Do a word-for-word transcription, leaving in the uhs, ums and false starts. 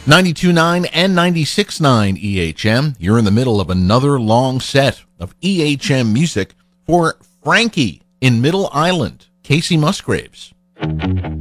ninety-two point nine and ninety-six point nine E H M. You're in the middle of another long set of E H M music for Frankie in Middle Island, Casey Musgraves.